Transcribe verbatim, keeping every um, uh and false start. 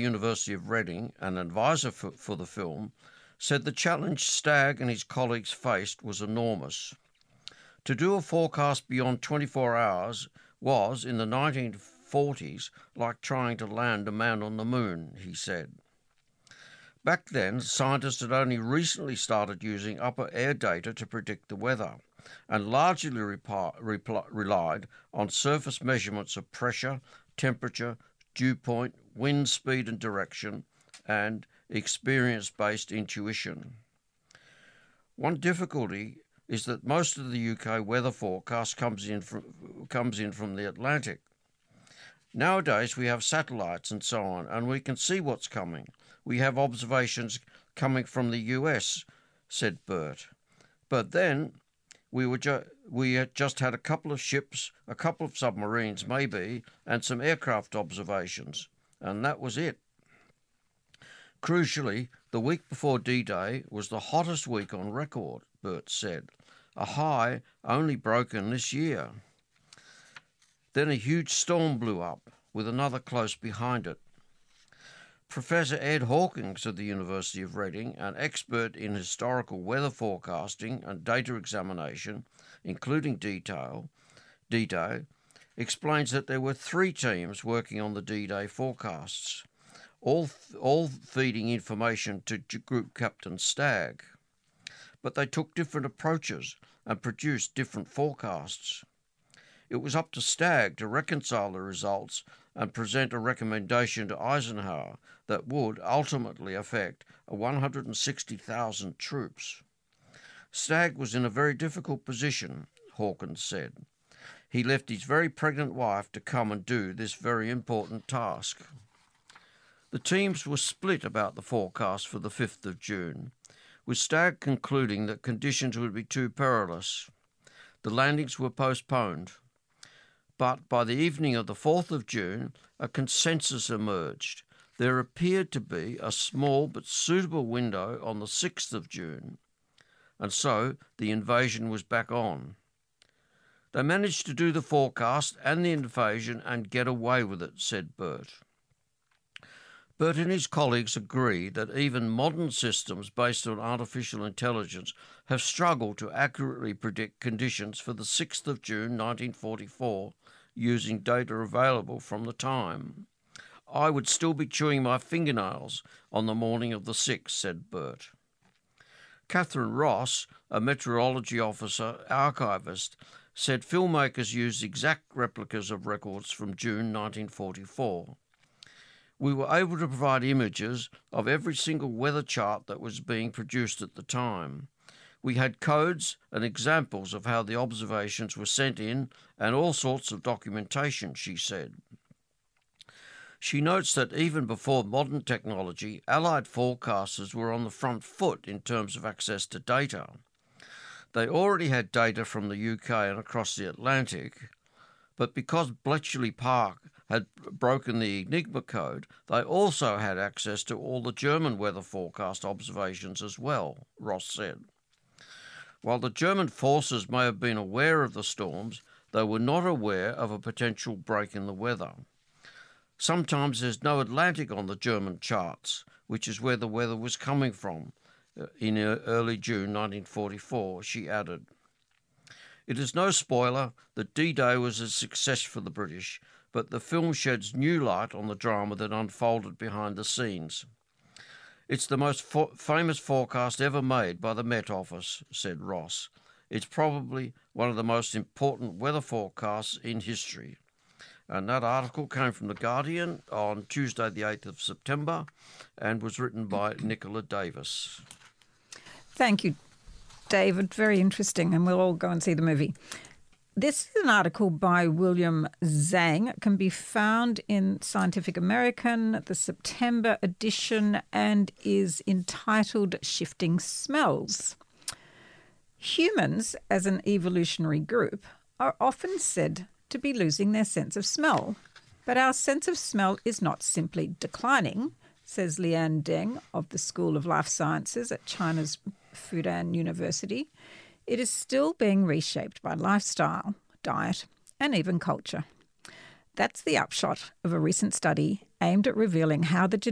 University of Reading, an advisor for, for the film, said the challenge Stagg and his colleagues faced was enormous. To do a forecast beyond twenty-four hours was, in the nineteen forties, like trying to land a man on the moon, he said. Back then, scientists had only recently started using upper air data to predict the weather, and largely repi- repl- relied on surface measurements of pressure, temperature, dew point, wind speed and direction, and experience-based intuition. One difficulty is that most of the U K weather forecast comes in from, comes in from the Atlantic. Nowadays we have satellites and so on, and we can see what's coming. We have observations coming from the U S, said Burt. But then we were ju- we had just had a couple of ships, a couple of submarines maybe, and some aircraft observations, and that was it. Crucially, the week before D-Day was the hottest week on record, Burt said, a high only broken this year. Then a huge storm blew up, with another close behind it. Professor Ed Hawkins of the University of Reading, an expert in historical weather forecasting and data examination, including detail, D-Day, explains that there were three teams working on the D-Day forecasts, all, all feeding information to Group Captain Stagg. But they took different approaches and produced different forecasts. It was up to Stagg to reconcile the results and present a recommendation to Eisenhower that would ultimately affect one hundred sixty thousand troops. Stagg was in a very difficult position, Hawkins said. He left his very pregnant wife to come and do this very important task. The teams were split about the forecast for the fifth of June, with Stagg concluding that conditions would be too perilous. The landings were postponed. But by the evening of the fourth of June, a consensus emerged. There appeared to be a small but suitable window on the sixth of June, and so the invasion was back on. They managed to do the forecast and the invasion and get away with it, said Burt. Burt and his colleagues agree that even modern systems based on artificial intelligence have struggled to accurately predict conditions for the sixth of June nineteen forty-four using data available from the time. I would still be chewing my fingernails on the morning of the sixth, said Burt. Catherine Ross, a meteorology officer archivist, said filmmakers used exact replicas of records from June nineteen forty-four. We were able to provide images of every single weather chart that was being produced at the time. We had codes and examples of how the observations were sent in and all sorts of documentation, she said. She notes that even before modern technology, Allied forecasters were on the front foot in terms of access to data. They already had data from the U K and across the Atlantic, but because Bletchley Park had broken the Enigma code, they also had access to all the German weather forecast observations as well, Ross said. While the German forces may have been aware of the storms, they were not aware of a potential break in the weather. Sometimes there's no Atlantic on the German charts, which is where the weather was coming from in early June nineteen forty-four, she added. It is no spoiler that D-Day was a success for the British, but the film sheds new light on the drama that unfolded behind the scenes. It's the most fo- famous forecast ever made by the Met Office, said Ross. It's probably one of the most important weather forecasts in history. And that article came from The Guardian on Tuesday the eighth of September and was written by Nicola Davis. Thank you, David. Very interesting, and we'll all go and see the movie. This is an article by William Zhang. It can be found in Scientific American, the September edition, and is entitled Shifting Smells. Humans, as an evolutionary group, are often said to be losing their sense of smell. But our sense of smell is not simply declining, says Lian Deng of the School of Life Sciences at China's Fudan University. It is still being reshaped by lifestyle, diet, and even culture. That's the upshot of a recent study aimed at revealing how the